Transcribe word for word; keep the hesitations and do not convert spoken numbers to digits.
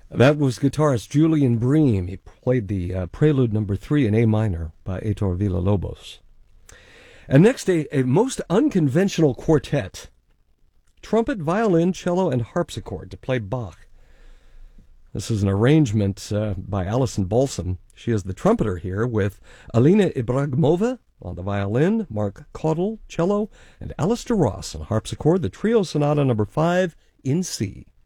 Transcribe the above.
That was guitarist Julian Bream. He played the uh, Prelude Number Three in A minor by Heitor Villa-Lobos. And next, a, a most unconventional quartet: trumpet, violin, cello, and harpsichord to play Bach. This is an arrangement uh, by Alison Balsam. She is the trumpeter here, with Alina Ibragimova on the violin, Mark Caudle cello, and Alistair Ross on harpsichord. The Trio Sonata Number Five in C.